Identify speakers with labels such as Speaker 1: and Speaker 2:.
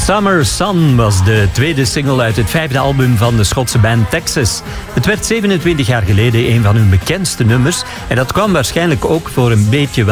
Speaker 1: Summer Sun was de tweede single uit het 5e album van de Schotse band Texas. Het werd 27 jaar geleden een van hun bekendste nummers en dat kwam waarschijnlijk ook voor een beetje